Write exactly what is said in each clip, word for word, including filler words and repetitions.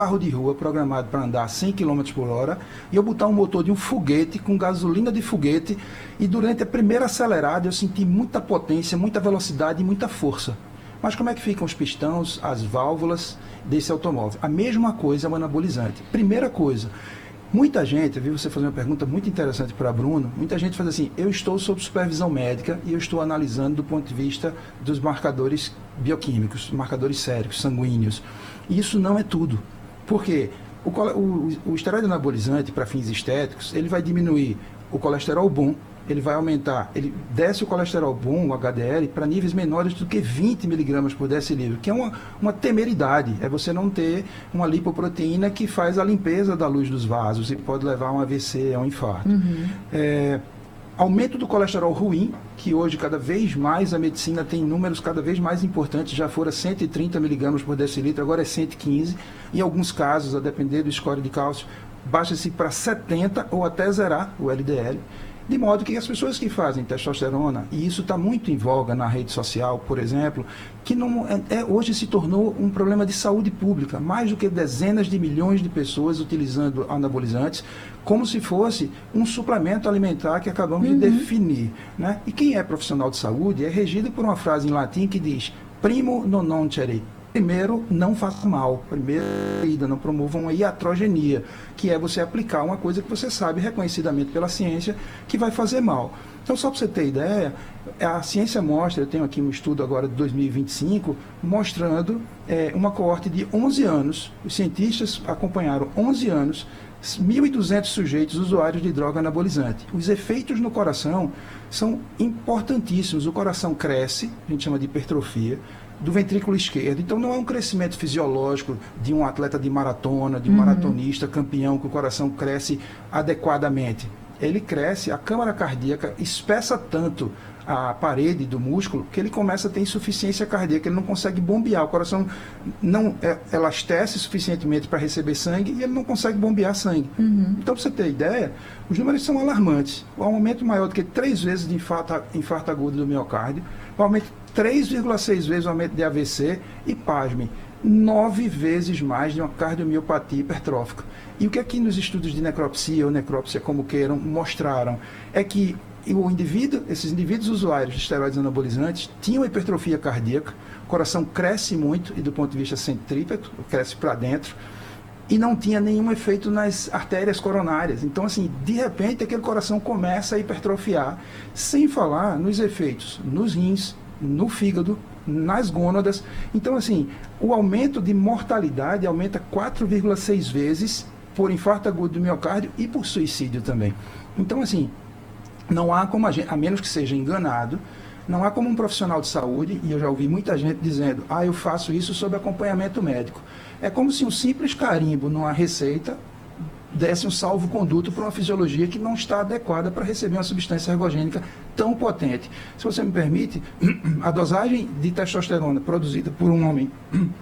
carro de rua programado para andar a cem quilômetros por hora e eu botar um motor de um foguete com gasolina de foguete e durante a primeira acelerada eu senti muita potência, muita velocidade e muita força. Mas como é que ficam os pistões, as válvulas desse automóvel? A mesma coisa é o anabolizante. Primeira coisa, muita gente, eu vi você fazer uma pergunta muito interessante para Bruno, muita gente faz assim, eu estou sob supervisão médica e eu estou analisando do ponto de vista dos marcadores bioquímicos, marcadores séricos, sanguíneos. E isso não é tudo. Por quê? O, o, o esteroide anabolizante, para fins estéticos, ele vai diminuir o colesterol bom, ele vai aumentar, ele desce o colesterol bom, o H D L, para níveis menores do que vinte miligramas por decilitro, que é uma, uma temeridade, é você não ter uma lipoproteína que faz a limpeza da luz dos vasos e pode levar a um A V C, a um infarto. Uhum. É, aumento do colesterol ruim, que hoje cada vez mais a medicina tem números cada vez mais importantes, já fora cento e trinta miligramas por decilitro, agora é cento e quinze, em alguns casos, a depender do score de cálcio, baixa-se para setenta ou até zerar o L D L. De modo que as pessoas que fazem testosterona, e isso está muito em voga na rede social, por exemplo, que não é, é, hoje se tornou um problema de saúde pública, mais do que dezenas de milhões de pessoas utilizando anabolizantes, como se fosse um suplemento alimentar que acabamos uhum. de definir. Né? E quem é profissional de saúde é regido por uma frase em latim que diz, primo non nocere. Primeiro, não faça mal. Primeiro, não promova uma iatrogenia, que é você aplicar uma coisa que você sabe reconhecidamente pela ciência que vai fazer mal. Então, só para você ter ideia, a ciência mostra, eu tenho aqui um estudo agora de dois mil e vinte e cinco, mostrando é, uma coorte de onze anos. Os cientistas acompanharam onze anos, mil e duzentos sujeitos usuários de droga anabolizante. Os efeitos no coração são importantíssimos. O coração cresce, a gente chama de hipertrofia, do ventrículo esquerdo. Então, não é um crescimento fisiológico de um atleta de maratona, de um uhum. maratonista campeão, que o coração cresce adequadamente. Ele cresce, a câmara cardíaca espessa tanto a parede do músculo que ele começa a ter insuficiência cardíaca, ele não consegue bombear, o coração não é, elastece suficientemente para receber sangue e ele não consegue bombear sangue. Uhum. Então, para você ter ideia, os números são alarmantes. O aumento maior do que três vezes de infarto, infarto agudo do miocárdio, o aumento três vírgula seis vezes o aumento de A V C e, pasme, nove vezes mais de uma cardiomiopatia hipertrófica. E o que aqui nos estudos de necropsia ou necrópsia, como queiram, mostraram é que o indivíduo, esses indivíduos usuários de esteroides anabolizantes tinham hipertrofia cardíaca, o coração cresce muito, e do ponto de vista centrípeto, cresce para dentro, e não tinha nenhum efeito nas artérias coronárias. Então, assim, de repente, aquele coração começa a hipertrofiar, sem falar nos efeitos nos rins, no fígado, nas gônadas. Então, assim, o aumento de mortalidade aumenta quatro vírgula seis vezes por infarto agudo do miocárdio e por suicídio também. Então, assim, não há como a gente, a menos que seja enganado, não há como um profissional de saúde, e eu já ouvi muita gente dizendo, ah, eu faço isso sob acompanhamento médico. É como se um simples carimbo numa receita desse um salvo-conduto para uma fisiologia que não está adequada para receber uma substância ergogênica tão potente. Se você me permite, a dosagem de testosterona produzida por um homem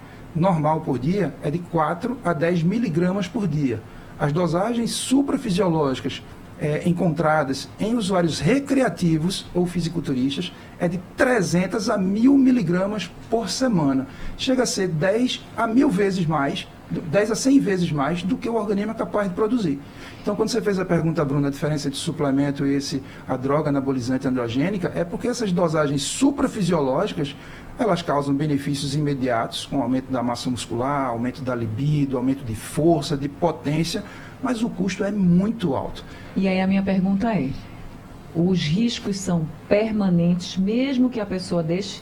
normal por dia é de quatro a dez miligramas por dia. As dosagens suprafisiológicas é, encontradas em usuários recreativos ou fisiculturistas é de trezentos a mil miligramas por semana. Chega a ser dez a mil vezes mais, dez a cem vezes mais do que o organismo é capaz de produzir. Então, quando você fez a pergunta, Bruno, a diferença de suplemento e esse, a droga anabolizante androgênica, é porque essas dosagens suprafisiológicas, elas causam benefícios imediatos, com aumento da massa muscular, aumento da libido, aumento de força, de potência, mas o custo é muito alto. E aí a minha pergunta é, os riscos são permanentes, mesmo que a pessoa deixe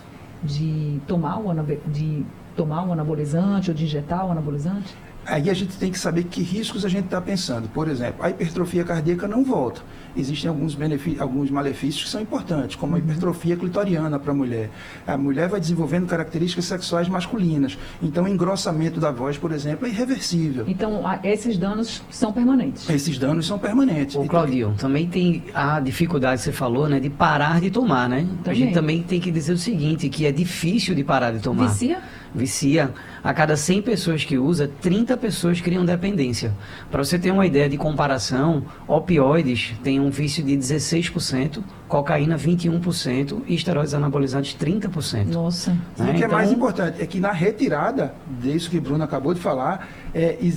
de tomar o, de tomar o anabolizante ou de injetar o anabolizante? Aí a gente tem que saber que riscos a gente está pensando. Por exemplo, a hipertrofia cardíaca não volta. Existem alguns, benefícios, alguns malefícios que são importantes, como a hipertrofia clitoriana para a mulher. A mulher vai desenvolvendo características sexuais masculinas. Então, o engrossamento da voz, por exemplo, é irreversível. Então, esses danos são permanentes? Esses danos são permanentes. Ô, Claudio, também tem a dificuldade que você falou, né, de parar de tomar, né? Também. A gente também tem que dizer o seguinte, que é difícil de parar de tomar. Vicia? vicia, a cada cem pessoas que usa, trinta pessoas criam dependência. Para você ter uma ideia de comparação, opioides tem um vício de dezesseis por cento, cocaína vinte e um por cento e esteroides anabolizantes trinta por cento. Nossa. E o que é mais importante é que na retirada disso que o Bruno acabou de falar, é,